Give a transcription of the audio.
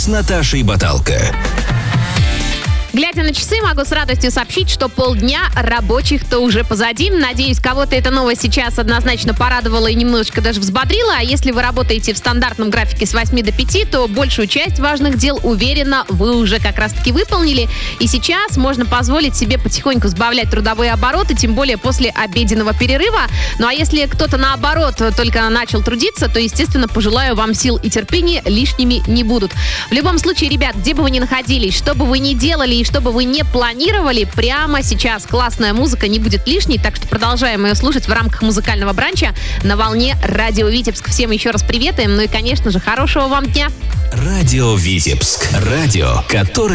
с Наташей Баталко. Глядя на часы, могу с радостью сообщить, что полдня рабочих-то уже позади. Надеюсь, кого-то эта новость сейчас однозначно порадовала и немножечко даже взбодрила. А если вы работаете в стандартном графике с 8 до 5, то большую часть важных дел, уверена, вы уже как раз-таки выполнили. И сейчас можно позволить себе потихоньку сбавлять трудовые обороты, тем более после обеденного перерыва. Ну а если кто-то, наоборот, только начал трудиться, то, естественно, пожелаю вам сил и терпения, лишними не будут. В любом случае, ребят, где бы вы ни находились, что бы вы ни делали и что бы вы не планировали, прямо сейчас классная музыка не будет лишней, так что продолжаем ее слушать в рамках музыкального бранча на волне Радио Витебск. Всем еще раз приветаем, ну и, конечно же, хорошего вам дня. Радио Витебск. Радио, которое